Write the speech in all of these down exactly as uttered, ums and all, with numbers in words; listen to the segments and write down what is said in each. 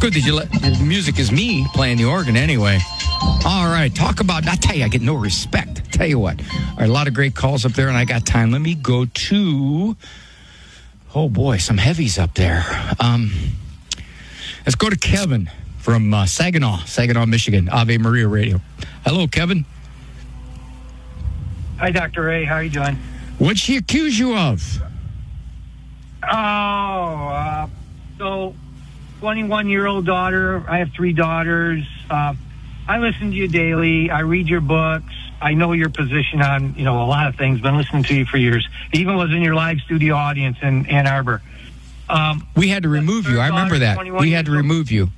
good that you let the music is me playing the organ anyway. All right, talk about, I tell you, I get no respect. Tell you what, all right, a lot of great calls up there, and I got time. Let me go to, oh boy, some heavies up there. Um, let's go to Kevin from uh, Saginaw, Saginaw, Michigan, Ave Maria Radio. Hello, Kevin. Hi, Doctor Ray. How are you doing? What'd she accuse you of? Oh, uh, so twenty-one-year-old daughter. I have three daughters. Uh, I listen to you daily. I read your books. I know your position on, you know, a lot of things. Been listening to you for years. Even was in your live studio audience in Ann Arbor. Um, we had to remove you. I remember that. We had to remove you.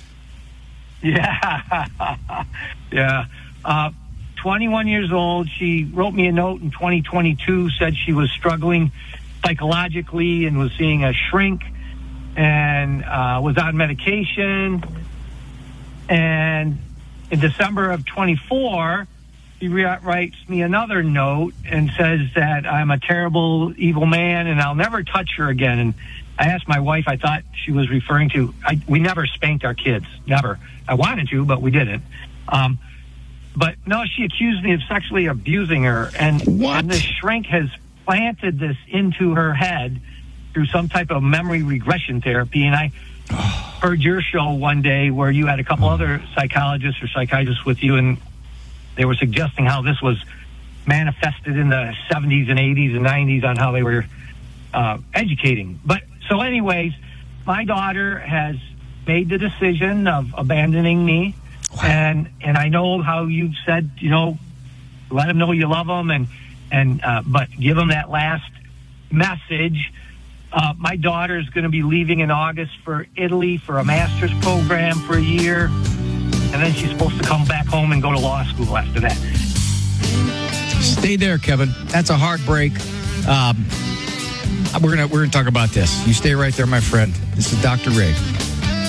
Yeah. yeah. Uh, twenty-one years old. She wrote me a note in twenty twenty-two, said she was struggling psychologically and was seeing a shrink and uh, was on medication. And in December of twenty-four, she writes me another note and says that I'm a terrible, evil man and I'll never touch her again. And I asked my wife, I thought she was referring to, I, we never spanked our kids, never. I wanted to, but we didn't. Um, but no, she accused me of sexually abusing her. And, and the shrink has planted this into her head through some type of memory regression therapy. And I heard your show one day where you had a couple other psychologists or psychiatrists with you, and they were suggesting how this was manifested in the seventies and eighties and nineties on how they were uh, educating. But so anyways, my daughter has made the decision of abandoning me. Wow. And and I know how you've said, you know, let them know you love them, and, and uh, but give them that last message. Uh, my daughter is going to be leaving in August for Italy for a master's program for a year. And then she's supposed to come back home and go to law school after that. Stay there, Kevin. That's a heartbreak. Um, we're gonna we're gonna talk about this. You stay right there, my friend. This is Doctor Ray.